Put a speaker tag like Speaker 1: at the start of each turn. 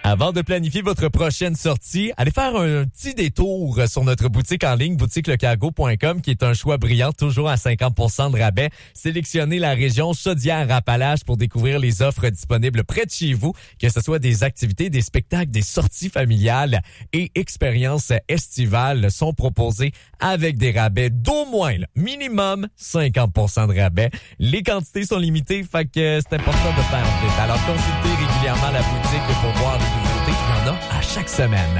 Speaker 1: Avant de planifier votre prochaine sortie, allez faire un petit détour sur notre boutique en ligne, boutiquelecargo.com, qui est un choix brillant, toujours à 50% de rabais. Sélectionnez la région Chaudière-Appalaches pour découvrir les offres disponibles près de chez vous, que ce soit des activités, des spectacles, des sorties familiales et expériences estivales sont proposées avec des rabais d'au moins, minimum 50% de rabais. Les quantités sont limitées, fait que c'est important de faire vite. Alors consultez régulièrement la boutique pour voir les nouveautés. Il y en a à chaque semaine.